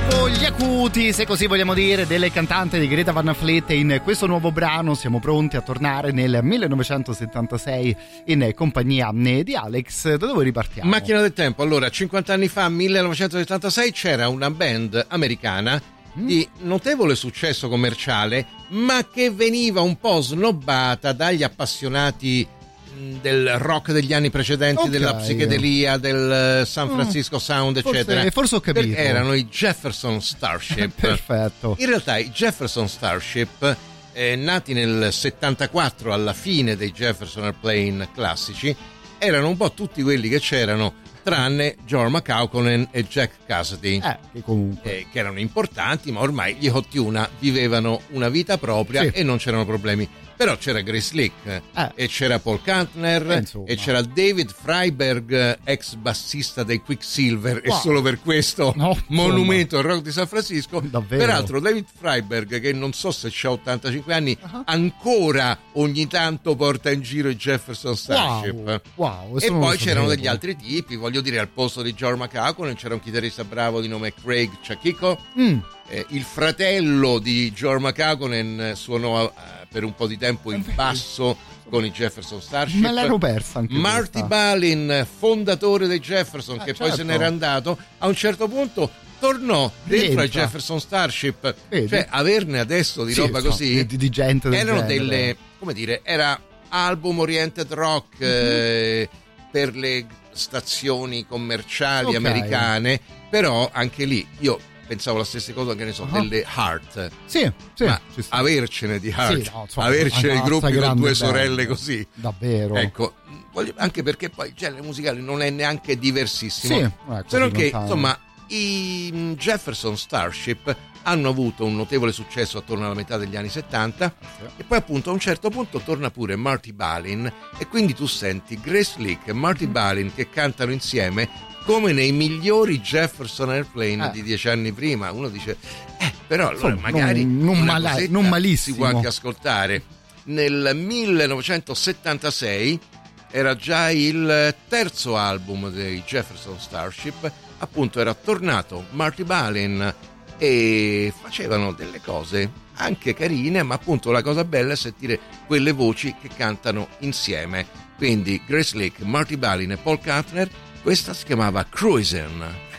Gli acuti, se così vogliamo dire, delle cantanti di Greta Van Fleet. In questo nuovo brano siamo pronti a tornare nel 1976 in compagnia di Alex. Da dove ripartiamo? Macchina del tempo. Allora, 50 anni fa, 1976, c'era una band americana di notevole successo commerciale, ma che veniva un po' snobbata dagli appassionati del rock degli anni precedenti, okay, della psichedelia, del San Francisco Sound, eccetera. Forse ho capito. Perché erano i Jefferson Starship. Perfetto. In realtà i Jefferson Starship, nati nel 74 alla fine dei Jefferson Airplane classici, erano un po' tutti quelli che c'erano, tranne Jorma Kaukonen e Jack Cassidy, che comunque che erano importanti, ma ormai gli Hot Tuna vivevano una vita propria, sì, e non c'erano problemi. Però c'era Grace Slick, e c'era Paul Kantner, e c'era David Freiberg, ex bassista dei Quicksilver, e solo per questo monumento al rock di San Francisco. Davvero? Peraltro David Freiberg, che non so se c'ha 85 anni, ancora ogni tanto porta in giro i Jefferson Starship. Wow, e poi c'erano degli altri tipi, voglio dire, al posto di Jorma Kaukonen c'era un chitarrista bravo di nome Craig Chakiko. Il fratello di Jorma Kaukonen suonò per un po' di tempo il basso con i Jefferson Starship. Me l'ero persa anche Marty questa. Balin, fondatore dei Jefferson, che poi se n'era andato, a un certo punto tornò dentro ai Jefferson Starship. Vedi? Cioè, averne adesso di roba così, di gente del erano genere. delle, come dire, era album oriented rock per le stazioni commerciali americane, però anche lì io pensavo la stessa cosa, che ne so, delle Heart. Sì, ma avercene di Heart, sì, no, insomma, avercene i gruppi con due band, sorelle così. Davvero. Ecco, anche perché poi il genere musicale non è neanche diversissimo. Sì, ecco, se non che, insomma, i Jefferson Starship hanno avuto un notevole successo attorno alla metà degli anni 70, e poi appunto a un certo punto torna pure Marty Balin, e quindi tu senti Grace Slick e Marty Balin che cantano insieme come nei migliori Jefferson Airplane di 10 anni prima. Uno dice però allora insomma, magari non malissimo, si può anche ascoltare. Nel 1976 era già il terzo album dei Jefferson Starship, appunto era tornato Marty Balin e facevano delle cose anche carine, ma appunto la cosa bella è sentire quelle voci che cantano insieme. Quindi Grace Slick, Marty Balin e Paul Kantner. Questa si chiamava Cruisin'.